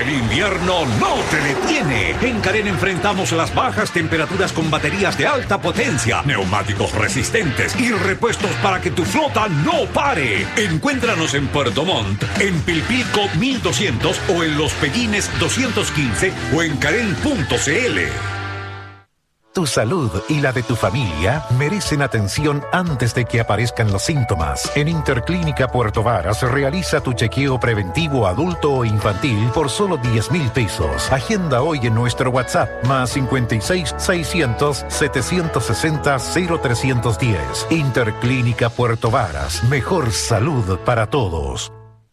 El invierno no te detiene. En Carén enfrentamos las bajas temperaturas con baterías de alta potencia, neumáticos resistentes y repuestos para que tu flota no pare. Encuéntranos en Puerto Montt, en Pilpilco 1200 o en Los Pellines 215 o en carén.cl. Tu salud y la de tu familia merecen atención antes de que aparezcan los síntomas. En Interclínica Puerto Varas realiza tu chequeo preventivo adulto o infantil por solo 10,000 pesos. Agenda hoy en nuestro WhatsApp más 56 600 760 0310. Interclínica Puerto Varas. Mejor salud para todos.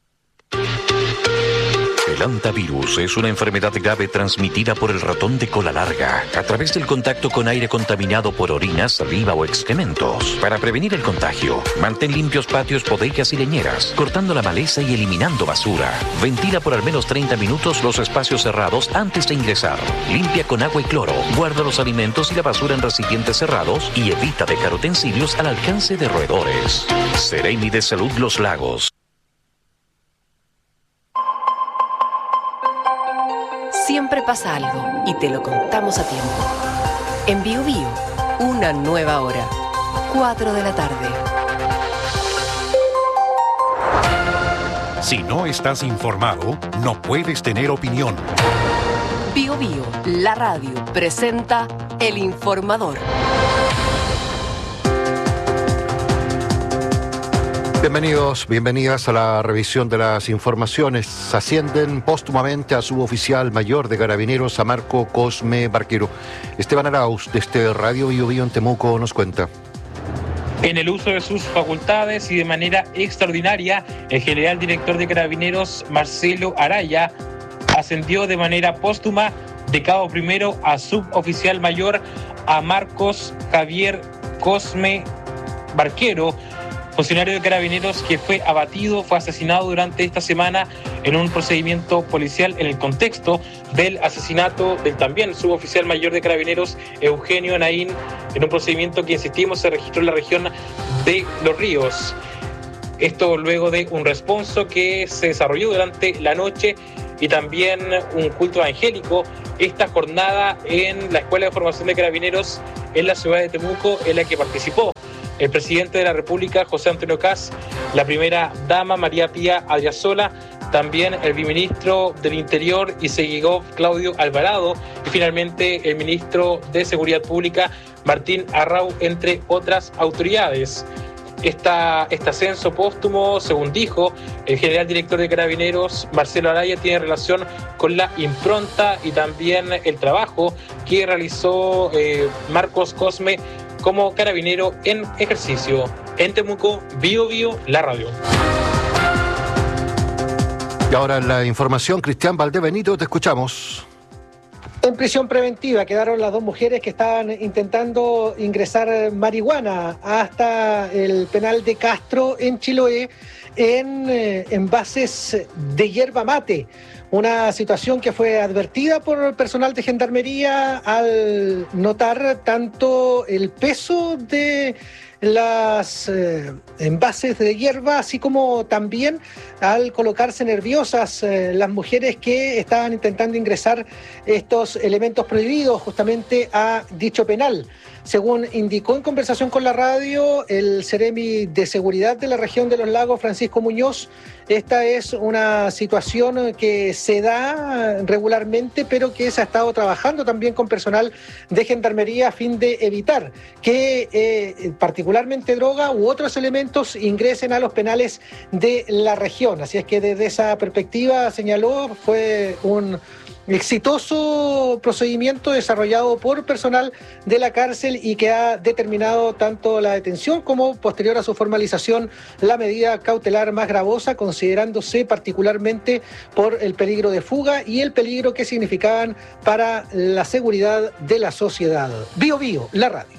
El hantavirus es una enfermedad grave transmitida por el ratón de cola larga a través del contacto con aire contaminado por orinas, saliva o excrementos. Para prevenir el contagio, mantén limpios patios, bodegas y leñeras, cortando la maleza y eliminando basura. Ventila por al menos 30 minutos los espacios cerrados antes de ingresar. Limpia con agua y cloro. Guarda los alimentos y la basura en recipientes cerrados y evita dejar utensilios al alcance de roedores. Seremi de Salud Los Lagos. Siempre pasa algo y te lo contamos a tiempo. En Bio Bio, una nueva hora. 4 de la tarde. Si no estás informado, no puedes tener opinión. Bio Bio, la radio, presenta El Informador. Bienvenidos, bienvenidas a la revisión de las informaciones. Ascienden póstumamente a suboficial mayor de Carabineros a Marco Cosme Barquero. Esteban Arauz, desde Radio Bio Bio en Temuco, nos cuenta. En el uso de sus facultades y de manera extraordinaria, el general director de Carabineros, Marcelo Araya, ascendió de manera póstuma de cabo primero a suboficial mayor a Marcos Javier Cosme Barquero, funcionario de Carabineros que fue asesinado durante esta semana en un procedimiento policial en el contexto del asesinato del también suboficial mayor de Carabineros, Eugenio Naín, en un procedimiento que, insistimos, se registró en la región de Los Ríos. Esto luego de un responso que se desarrolló durante la noche y también un culto evangélico. Esta jornada en la Escuela de Formación de Carabineros en la ciudad de Temuco, en la que participó el presidente de la República, José Antonio Kast, la primera dama, María Pía Adriasola, también el viceministro del Interior y Seguigov, Claudio Alvarado, y finalmente el ministro de Seguridad Pública, Martín Arrau, entre otras autoridades. Este ascenso póstumo, según dijo el general director de Carabineros, Marcelo Araya, tiene relación con la impronta y también el trabajo que realizó Marcos Cosme como carabinero en ejercicio. En Temuco, Bio Bio, la radio. Y ahora en la información, Cristian Valdebenito, te escuchamos. En prisión preventiva quedaron las dos mujeres que estaban intentando ingresar marihuana hasta el penal de Castro en Chiloé en envases de yerba mate. Una situación que fue advertida por el personal de Gendarmería al notar tanto el peso de las envases de hierba, así como también al colocarse nerviosas las mujeres que estaban intentando ingresar estos elementos prohibidos justamente a dicho penal. Según indicó en conversación con la radio el Seremi de Seguridad de la región de Los Lagos, Francisco Muñoz, esta es una situación que se da regularmente, pero que se ha estado trabajando también con personal de Gendarmería a fin de evitar que particularmente droga u otros elementos ingresen a los penales de la región. Así es que desde esa perspectiva, señaló, fue un exitoso procedimiento desarrollado por personal de la cárcel y que ha determinado tanto la detención como, posterior a su formalización, la medida cautelar más gravosa, considerándose particularmente por el peligro de fuga y el peligro que significaban para la seguridad de la sociedad. Bio Bio, la radio.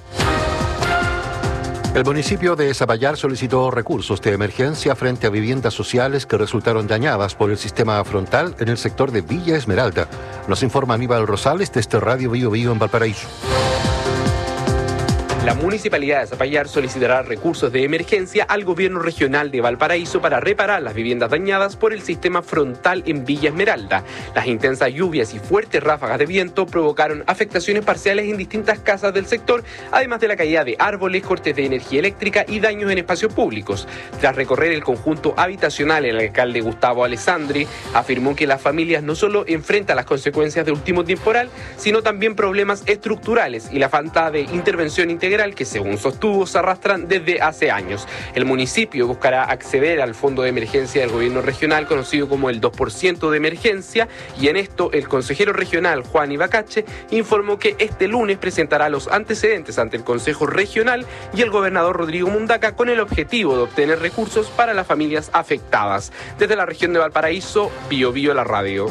El municipio de Zapallar solicitó recursos de emergencia frente a viviendas sociales que resultaron dañadas por el sistema frontal en el sector de Villa Esmeralda. Nos informa Aníbal Rosales desde Radio Bio Bio en Valparaíso. La Municipalidad de Zapallar solicitará recursos de emergencia al Gobierno Regional de Valparaíso para reparar las viviendas dañadas por el sistema frontal en Villa Esmeralda. Las intensas lluvias y fuertes ráfagas de viento provocaron afectaciones parciales en distintas casas del sector, además de la caída de árboles, cortes de energía eléctrica y daños en espacios públicos. Tras recorrer el conjunto habitacional, el alcalde Gustavo Alessandri afirmó que las familias no solo enfrentan las consecuencias del último temporal, sino también problemas estructurales y la falta de intervención integral que, según sostuvo, se arrastran desde hace años. El municipio buscará acceder al fondo de emergencia del gobierno regional, conocido como el 2% de emergencia, y en esto el consejero regional Juan Ibacache informó que este lunes presentará los antecedentes ante el Consejo Regional y el gobernador Rodrigo Mundaca con el objetivo de obtener recursos para las familias afectadas. Desde la región de Valparaíso, Bio Bio la radio.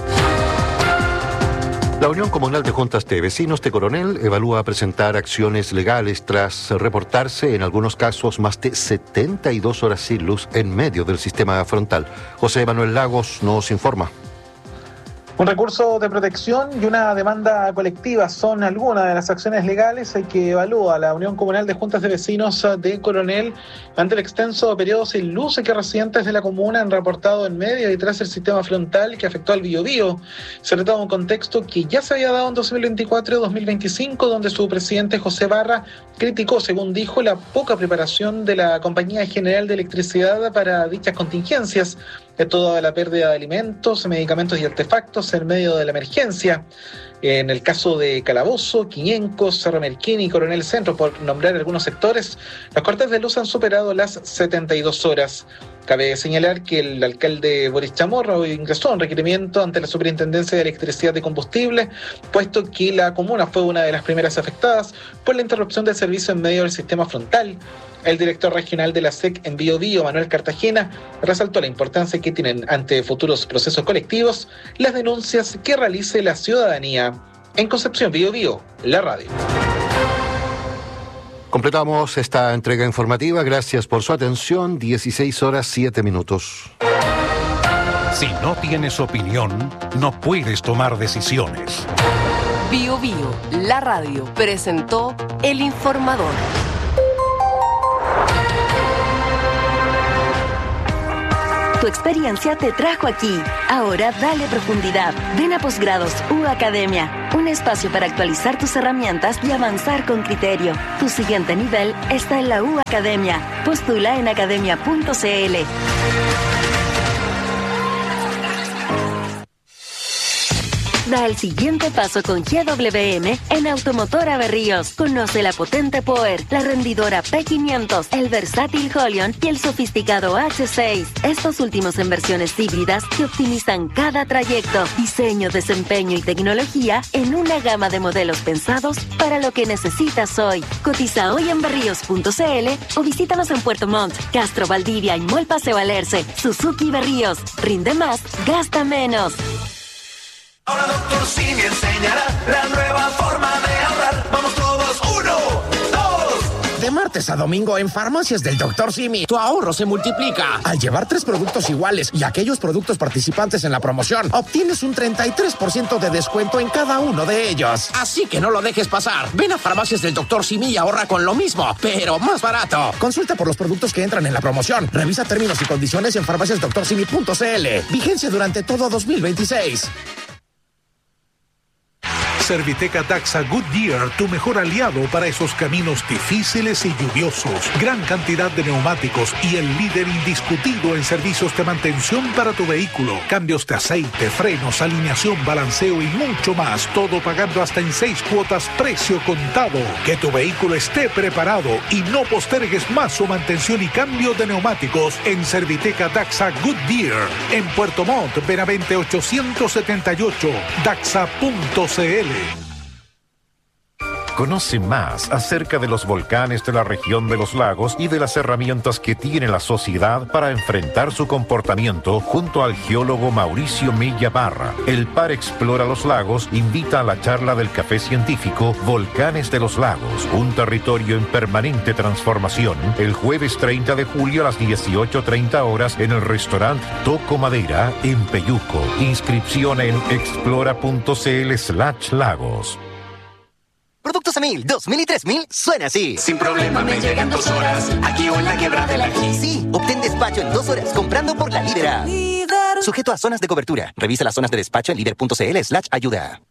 La Unión Comunal de Juntas de Vecinos de Coronel evalúa presentar acciones legales tras reportarse en algunos casos más de 72 horas sin luz en medio del sistema frontal. José Manuel Lagos nos informa. Un recurso de protección y una demanda colectiva son algunas de las acciones legales que evalúa la Unión Comunal de Juntas de Vecinos de Coronel ante el extenso periodo sin luz que residentes de la comuna han reportado en medio y tras el sistema frontal que afectó al Biobío. Se trata de un contexto que ya se había dado en 2024 y 2025, donde su presidente José Barra criticó, según dijo, la poca preparación de la Compañía General de Electricidad para dichas contingencias. Esto dada la pérdida de alimentos, medicamentos y artefactos en medio de la emergencia. En el caso de Calabozo, Quiñenco, Cerro Merquín y Coronel Centro, por nombrar algunos sectores, los cortes de luz han superado las 72 horas. Cabe señalar que el alcalde Boris Chamorro ingresó un requerimiento ante la Superintendencia de Electricidad y Combustible, puesto que la comuna fue una de las primeras afectadas por la interrupción del servicio en medio del sistema frontal. El director regional de la SEC en Biobío, Manuel Cartagena, resaltó la importancia que tienen ante futuros procesos colectivos las denuncias que realice la ciudadanía. En Concepción, Biobío, la radio. Completamos esta entrega informativa. Gracias por su atención. 16 horas 7 minutos. Si no tienes opinión, no puedes tomar decisiones. Biobío, la radio, presentó El Informador. Tu experiencia te trajo aquí. Ahora dale profundidad. Ven a Posgrados U Academia, un espacio para actualizar tus herramientas y avanzar con criterio. Tu siguiente nivel está en la U Academia. Postula en academia.cl. Da el siguiente paso con GWM en Automotora Berríos. Conoce la potente Power, la rendidora P500, el versátil Holion y el sofisticado H6. Estos últimos en versiones híbridas que optimizan cada trayecto, diseño, desempeño y tecnología en una gama de modelos pensados para lo que necesitas hoy. Cotiza hoy en berríos.cl o visítanos en Puerto Montt, Castro, Valdivia y Mall Paseo Alerce. Suzuki Berríos. Rinde más, gasta menos. Ahora Dr. Simi enseñará la nueva forma de ahorrar. Vamos todos, 1, 2. De martes a domingo en Farmacias del Dr. Simi, tu ahorro se multiplica. Al llevar 3 productos iguales y aquellos productos participantes en la promoción, obtienes un 33% de descuento en cada uno de ellos. Así que no lo dejes pasar. Ven a Farmacias del Dr. Simi y ahorra con lo mismo, pero más barato. Consulta por los productos que entran en la promoción. Revisa términos y condiciones en farmaciasdoctorsimi.cl. Vigencia durante todo 2026. Serviteca Daxa Goodyear, tu mejor aliado para esos caminos difíciles y lluviosos. Gran cantidad de neumáticos y el líder indiscutido en servicios de mantención para tu vehículo. Cambios de aceite, frenos, alineación, balanceo y mucho más. Todo pagando hasta en 6 cuotas, precio contado. Que tu vehículo esté preparado y no postergues más su mantención y cambio de neumáticos en Serviteca Daxa Goodyear. En Puerto Montt, Benavente 878, daxa.cl. Conoce más acerca de los volcanes de la región de los lagos y de las herramientas que tiene la sociedad para enfrentar su comportamiento junto al geólogo Mauricio Milla Barra. El Par Explora los Lagos invita a la charla del café científico Volcanes de los Lagos, un territorio en permanente transformación, el jueves 30 de julio a las 18:30 horas en el restaurante Toco Madera en Peyuco. Inscripción en explora.cl/lagos. Productos 15.000, 2.000 y 3.000 suena así. Sin problema me llegan 2 horas, aquí o en la quebrada del Ají. Sí, obtén despacho en 2 horas comprando por la Líder app. Sujeto a zonas de cobertura. Revisa las zonas de despacho en líder.cl/ayuda.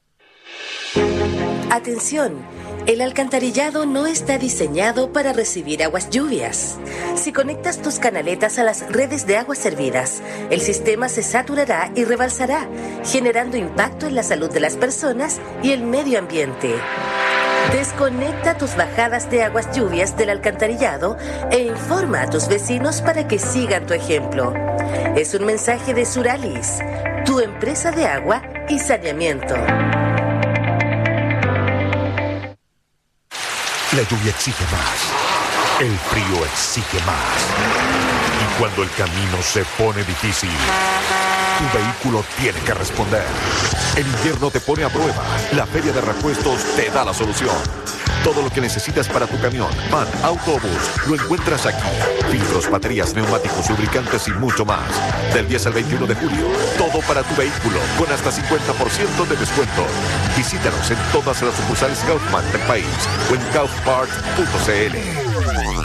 Atención. El alcantarillado no está diseñado para recibir aguas lluvias. Si conectas tus canaletas a las redes de aguas servidas, el sistema se saturará y rebalsará, generando impacto en la salud de las personas y el medio ambiente. Desconecta tus bajadas de aguas lluvias del alcantarillado e informa a tus vecinos para que sigan tu ejemplo. Es un mensaje de Suralis, tu empresa de agua y saneamiento. La lluvia exige más. El frío exige más. Y cuando el camino se pone difícil, tu vehículo tiene que responder. El invierno te pone a prueba. La Feria de Repuestos te da la solución. Todo lo que necesitas para tu camión, van, autobús, lo encuentras aquí. Filtros, baterías, neumáticos, lubricantes y mucho más. Del 10 al 21 de julio, todo para tu vehículo, con hasta 50% de descuento. Visítanos en todas las sucursales Kaufman del país o en kaufpart.cl.